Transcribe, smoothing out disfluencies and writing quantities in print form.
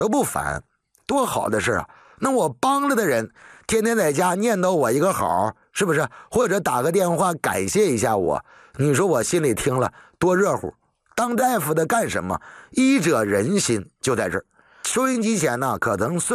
都不烦，多好的事啊！那我帮了的人，天天在家念叨我一个好，是不是？或者打个电话感谢一下我，你说我心里听了多热乎。当大夫的干什么？医者仁心就在这儿。收音机前呢，可能岁